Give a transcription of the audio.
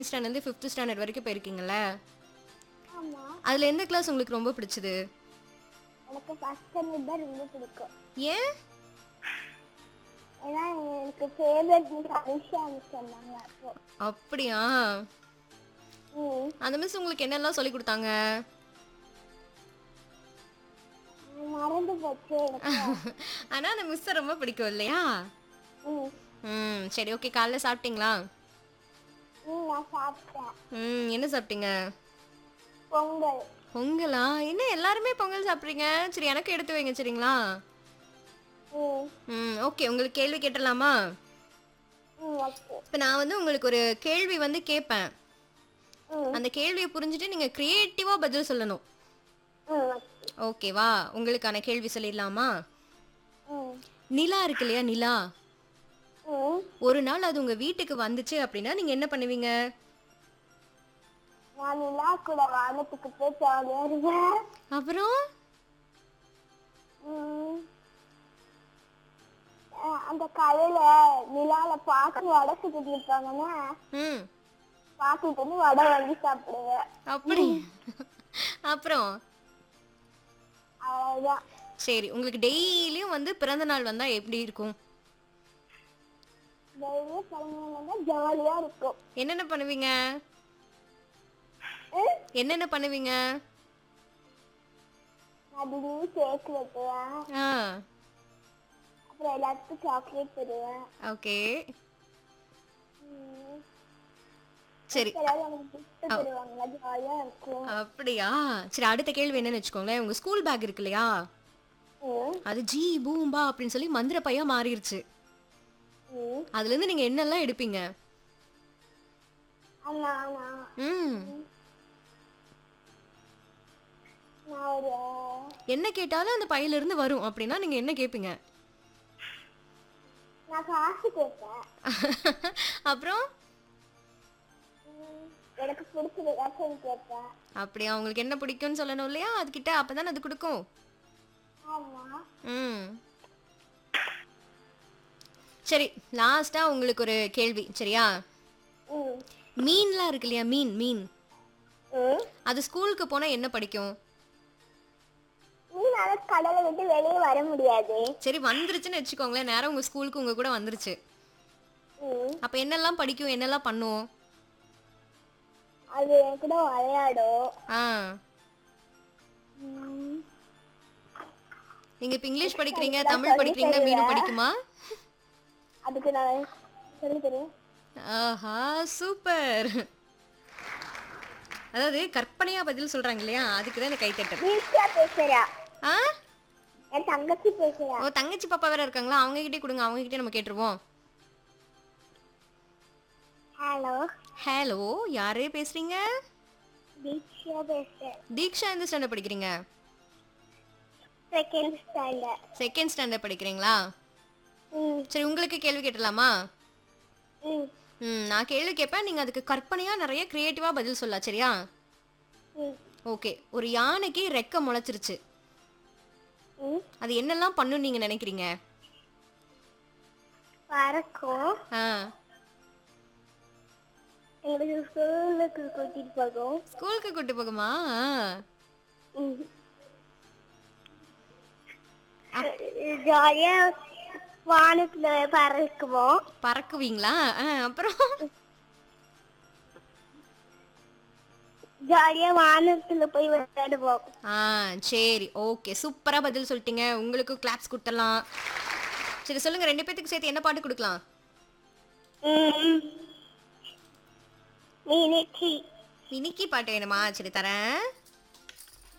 ஸ்டாண்டர்ட்லேருந்து 5th standard வரைக்கும் போயிருக்கீங்கல்ல? ஆமா. அதுல எந்த கிளாஸ் உங்களுக்கு ரொம்ப பிடிச்சது? எனக்கு ஃபர்ஸ்ட் ஸ்டாண்டர்ட் தான் ரொம்ப பிடிக்கும். ஏன்? ஏன்னா எனக்கு ஃபேவரட் மிஸ் அனுஷா மிஸ் சொன்னாங்க அப்போ. அப்படியா? ம். அந்த மிஸ் உங்களுக்கு என்னெல்லாம் சொல்லிக் குடுத்தாங்க? மறந்து போச்சு எனக்கு. ஆனா அந்த மிஸ்ஸ ரொம்ப பிடிக்கும் இல்லையா? ம். சரி ஓகே. காலைல சாப்பிட்டீங்களா? நான் சாப்பிட்டேன். என்ன சாப்பிட்டீங்க? பொங்கல். பொங்கலா? என்ன எல்லாருமே பொங்கல் சாப்பிடுறீங்க? சரி எனக்கு எடுத்து வைங்க சரிங்களா? ஓகே. உங்களுக்கு கேள்வி கேட்டலாமா? ஓகே. இப்ப நான் வந்து உங்களுக்கு ஒரு கேள்வி வந்து கேட்பேன். ம். அந்த கேள்விய புரிஞ்சுட்டு நீங்க கிரியேட்டிவா பதில் சொல்லணும். ஓகே. ஓகேவா? உங்களுக்கான கேள்வி சொல்லிடலாமா? ம். நிலா இருக்கு இல்லையா நிலா? ம். ஒரு நாள் அது உங்க வீட்டுக்கு வந்துச்சு அப்படின்னா நீங்க என்ன பண்ணுவீங்க? நான் நிலா கூட வானத்துக்கு போய் ஜாலியா இருப்பேன். அப்புறம்? ம். அந்த கடையில நிலால பாக்கு வடை சுட்டுட்டு இருப்பாங்கன்னா ம். பாத்துட்டு வந்து வடை வாங்கி சாப்பிடுவேன். அப்படி. அப்புறம்? அவ்வளவுதான். சரி. உங்களுக்கு டெய்லியும் வந்து பிறந்த நாள் வந்தா எப்படி இருக்கும்? டெய்லியும் பிறந்தவங்க ஜாலியா இருக்கும். என்னென்ன பண்ணுவீங்க? ம். என்னென்ன பண்ணுவீங்க? நான் திடீர்னு கேக் வெட்டுவேன். ஆ. அப்புறம் எல்லாத்துக்கும் சாக்லேட் தருவேன். ஓகே. ம். சரி. எல்லாரும் எனக்கு gift தருவாங்க. ஜாலியா இருக்கும். அப்படியா? சரி அடுத்த கேள்வி என்னன்னு வச்சுக்கோங்களேன். உங்க ஸ்கூல் பேக் இருக்கு இல்லையா? ம். அது ஜீ பூம்பா அப்படின்னு சொல்லி மந்திர பையா மாறிடுச்சு. ம். அதுல இருந்து நீங்க என்னெல்லாம் எடுப்பீங்க? நான் ம். நான் ஒரு என்ன கேட்டாலும் அந்த பையில இருந்து வரும் அப்படின்னா நீங்க என்ன கேட்பீங்க? நான் காசு கேட்பேன். அப்புறம்? எனக்கு பிடிச்சது ஏதாச்சும் கேட்பேன். அப்படியா? உங்களுக்கு என்ன பிடிக்கும்னு சொல்லணும் இல்லையா? அதுகிட்ட அப்பதானே அது கொடுக்கும். ஆமா. ம். சரி லாஸ்டா உங்களுக்கு ஒரு கேள்வி சரியா? ம். மீன்லாம் இருக்கு இல்லையா? மீன் மீன் ம். அது ஸ்கூலுக்கு போனா என்ன படிக்கும்? நீனால கடலை விட்டு வெளியே வர முடியாது. சரி வந்துருச்சுன்னு வச்சுக்கோங்களேன். நேரம் உங்க ஸ்கூலுக்கு உங்க கூட வந்துருச்சு. ம். அப்ப என்னெல்லாம் படிக்கும்? என்னெல்லாம் பண்ணும்? அது என் கூட விளையாடும். ஆ. ம். நீங்க இப்ப இங்கிலீஷ் படிக்கிறீங்க, அதுக்கு நான் தமிழ் படிக்கிறீங்கன்னா சொல்லித் மீனும் தருவேன். படிக்குமா? அதுக்கு நான் சொல்லி தருவேன். ஆஹா சூப்பர். அதாவது கற்பனையா பதில் சொல்றாங்க இல்லையா? அதுக்கு தான் இந்த கைத்தட்டல். ஈஸியா பேசுறா. ஆ? என் தங்கச்சி பேசுறா. ஓ தங்கச்சி பாப்பா வேற இருக்காங்களா? அவங்க கிட்டே கொடுங்க. அவங்க கிட்டே நம்ம கேட்டுருவோம். ஹலோ. ஹலோ யாரே பேசுறீங்க? தீக்ஷா பேசுறேன். தீக்ஷா எந்த ஸ்டாண்டர்ட் படிக்கிறீங்க? Second standard. செகண்ட் ஸ்டாண்டர்ட் படிக்கிறீங்களா? ம். சரி உங்களுக்கு கேள்வி கேட்டலாமா? ம். நான் கேள்வி கேட்பேன். நீங்க அதுக்கு கற்பனையா நிறைய கிரியேட்டிவா பதில் சொல்லலாம் சரியா? ம். ஓகே. ஒரு யானைக்கு ரெக்க முளைச்சிருச்சு. ம். அது என்னெல்லாம் பண்ணும் நீங்க நினைக்கிறீங்க? பறக்கும். ஆ. எங்களுக்கு ஸ்கூலுக்கு கூட்டிட்டு போகும். ஸ்கூலுக்கு கூட்டி போகுமா? ம். ஜாலியா வானத்துல பறக்குவோம். பறக்குவீங்களா? அப்புறம்? ஜாலியா வானத்துல போய் விளையாடுவோம். சரி ஓகே. சூப்பரா பதில் சொல்லிட்டீங்க. உங்களுக்கு கிளாப்ஸ் கொடுத்துடலாம். சரி சொல்லுங்க 2 பேத்துக்கு சேர்த்து என்ன பாட்டு கொடுக்கலாம்? ம். மினிக்கி. இன்னைக்கு பாட்டு வேணுமா? சரி தரேன்.